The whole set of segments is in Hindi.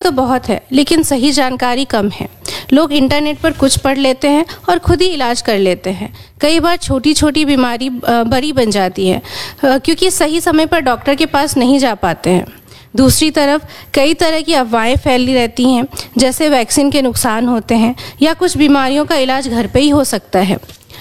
तो बहुत है, लेकिन सही जानकारी कम है। लोग इंटरनेट पर कुछ पढ़ लेते हैं और खुद ही इलाज कर लेते हैं। कई बार छोटी छोटी बीमारी बड़ी बन जाती है क्योंकि सही समय पर डॉक्टर के पास नहीं जा पाते हैं। दूसरी तरफ कई तरह की अफवाहें फैली रहती हैं, जैसे वैक्सीन के नुकसान होते हैं या कुछ बीमारियों का इलाज घर पे ही हो सकता है।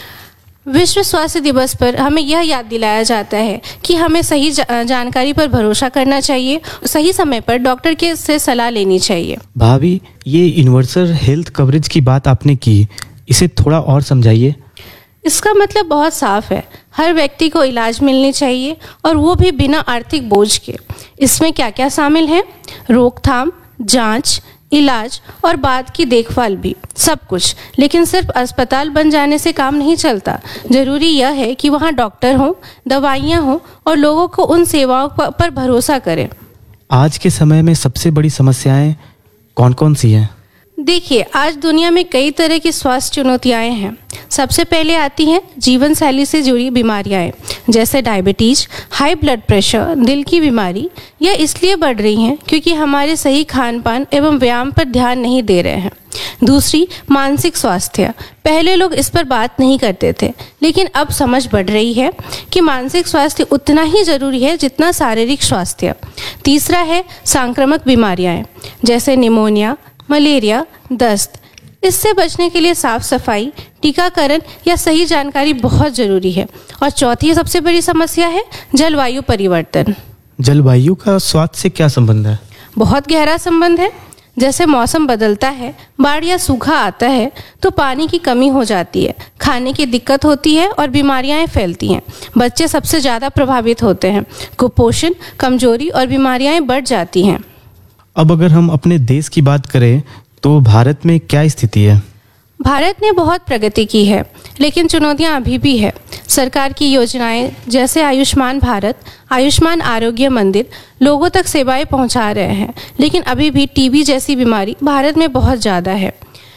विश्व स्वास्थ्य दिवस पर हमें यह याद दिलाया जाता है कि हमें सही जानकारी पर भरोसा करना चाहिए, सही समय पर डॉक्टर के से सलाह लेनी चाहिए। भाभी, ये यूनिवर्सल हेल्थ कवरेज की बात आपने की, इसे थोड़ा और समझाइए। इसका मतलब बहुत साफ है, हर व्यक्ति को इलाज मिलनी चाहिए और वो भी बिना आर्थिक बोझ के। इसमें क्या क्या शामिल है? रोकथाम, जांच, इलाज और बाद की देखभाल भी, सब कुछ। लेकिन सिर्फ अस्पताल बन जाने से काम नहीं चलता। जरूरी यह है कि वहाँ डॉक्टर हों, दवाइयाँ हों और लोगों को उन सेवाओं पर भरोसा करें। आज के समय में सबसे बड़ी समस्याएं कौन कौन सी हैं? देखिए, आज दुनिया में कई तरह की स्वास्थ्य चुनौतियाँ हैं। सबसे पहले आती हैं जीवन शैली से जुड़ी बीमारियाँ, जैसे डायबिटीज, हाई ब्लड प्रेशर, दिल की बीमारी। यह इसलिए बढ़ रही हैं क्योंकि हमारे सही खान पान एवं व्यायाम पर ध्यान नहीं दे रहे हैं। दूसरी, मानसिक स्वास्थ्य। पहले लोग इस पर बात नहीं करते थे, लेकिन अब समझ बढ़ रही है कि मानसिक स्वास्थ्य उतना ही जरूरी है जितना शारीरिक स्वास्थ्य। तीसरा है संक्रामक बीमारियाँ, जैसे निमोनिया, मलेरिया, दस्त। इससे बचने के लिए साफ सफाई, टीकाकरण या सही जानकारी बहुत ज़रूरी है। और चौथी सबसे बड़ी समस्या है जलवायु परिवर्तन। जलवायु का स्वास्थ्य से क्या संबंध है? बहुत गहरा संबंध है। जैसे मौसम बदलता है, बाढ़ या सूखा आता है तो पानी की कमी हो जाती है, खाने की दिक्कत होती है और बीमारियां फैलती हैं। बच्चे सबसे ज़्यादा प्रभावित होते हैं। कुपोषण, कमजोरी और बीमारियां बढ़ जाती हैं। अब अगर हम अपने देश की बात करें तो भारत में क्या स्थिति है? भारत ने बहुत प्रगति की है, लेकिन चुनौतियां अभी भी है। सरकार की योजनाएं जैसे आयुष्मान भारत, आयुष्मान आरोग्य मंदिर लोगों तक सेवाएं पहुंचा रहे हैं, लेकिन अभी भी टीबी जैसी बीमारी भारत में बहुत ज़्यादा है।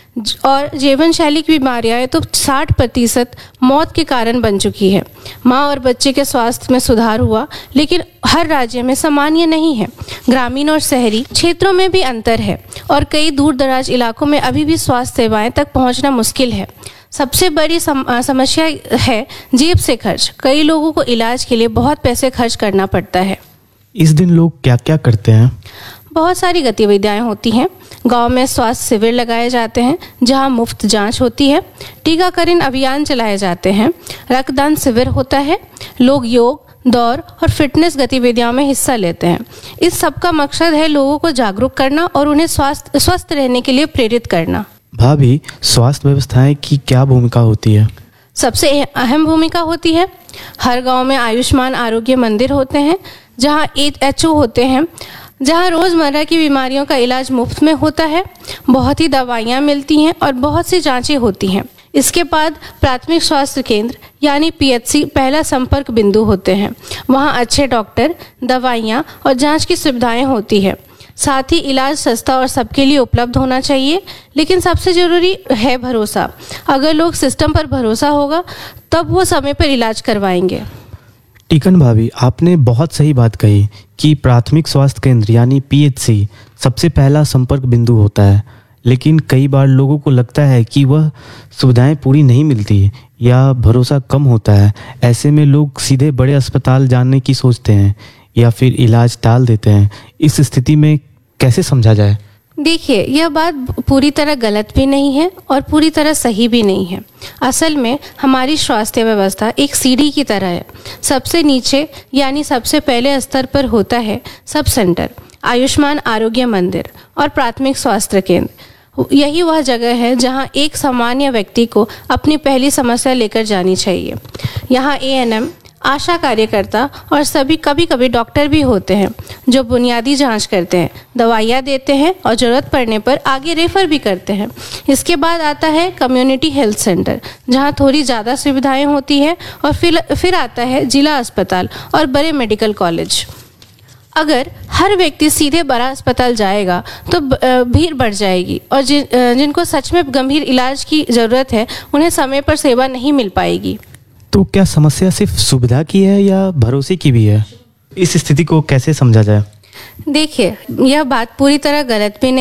और जीवन शैली की बीमारियां तो 60% मौत के कारण बन चुकी है। माँ और बच्चे के स्वास्थ्य में सुधार हुआ, लेकिन हर राज्य में सामान्य नहीं है। ग्रामीण और शहरी क्षेत्रों में भी अंतर है और कई दूर दराज इलाकों में अभी भी स्वास्थ्य सेवाएं तक पहुंचना मुश्किल है। सबसे बड़ी समस्या है जेब से खर्च। कई लोगों को इलाज के लिए बहुत पैसे खर्च करना पड़ता है। इस दिन लोग क्या क्या करते हैं? बहुत सारी गतिविधियां होती हैं। गांव में स्वास्थ्य शिविर लगाए जाते हैं जहां मुफ्त जांच होती है। टीकाकरण अभियान चलाए जाते हैं। रक्तदान शिविर होता है। लोग योग, दौड़ और फिटनेस गतिविधियों में हिस्सा लेते हैं। इस सब का मकसद है लोगों को जागरूक करना और उन्हें स्वस्थ रहने के लिए प्रेरित करना। भाभी, स्वास्थ्य व्यवस्थाएं की क्या भूमिका होती है? सबसे अहम भूमिका होती है। हर गांव में आयुष्मान आरोग्य मंदिर होते हैं, जहां HO होते हैं, जहां रोज़मर्रा की बीमारियों का इलाज मुफ्त में होता है। बहुत ही दवाइयाँ मिलती हैं और बहुत सी जांचें होती हैं। इसके बाद प्राथमिक स्वास्थ्य केंद्र यानी PHC पहला संपर्क बिंदु होते हैं। वहां अच्छे डॉक्टर, दवाइयाँ और जांच की सुविधाएं होती है। साथ ही इलाज सस्ता और सबके लिए उपलब्ध होना चाहिए। लेकिन सबसे ज़रूरी है भरोसा। अगर लोग सिस्टम पर भरोसा होगा तब वो समय पर इलाज करवाएंगे। टीकन भाभी, आपने बहुत सही बात कही कि प्राथमिक स्वास्थ्य केंद्र यानी PHC सबसे पहला संपर्क बिंदु होता है। लेकिन कई बार लोगों को लगता है कि वह सुविधाएं पूरी नहीं मिलती या भरोसा कम होता है। ऐसे में लोग सीधे बड़े अस्पताल जाने की सोचते हैं या फिर इलाज टाल देते हैं। इस स्थिति में कैसे समझा जाए? देखिए, यह बात पूरी तरह गलत भी नहीं है और पूरी तरह सही भी नहीं है। असल में हमारी स्वास्थ्य व्यवस्था एक सीढ़ी की तरह है। सबसे नीचे यानी सबसे पहले स्तर पर होता है सब सेंटर, आयुष्मान आरोग्य मंदिर और प्राथमिक स्वास्थ्य केंद्र। यही वह जगह है जहां एक सामान्य व्यक्ति को अपनी पहली समस्या लेकर जानी चाहिए। यहाँ ANM, आशा कार्यकर्ता और सभी कभी कभी डॉक्टर भी होते हैं जो बुनियादी जांच करते हैं, दवाइयाँ देते हैं और ज़रूरत पड़ने पर आगे रेफर भी करते हैं। इसके बाद आता है कम्युनिटी हेल्थ सेंटर, जहां थोड़ी ज़्यादा सुविधाएं होती है और फिर आता है जिला अस्पताल और बड़े मेडिकल कॉलेज। अगर हर व्यक्ति सीधे बड़ा अस्पताल जाएगा तो भीड़ बढ़ जाएगी और जिनको सच में गंभीर इलाज की ज़रूरत है उन्हें समय पर सेवा नहीं मिल पाएगी। तो क्या समस्या सिर्फ सुविधा की है या भरोसे की भी है? इस स्थिति को कैसे समझा जाए? देखिए, यह बात पूरी तरह गलत भी नहीं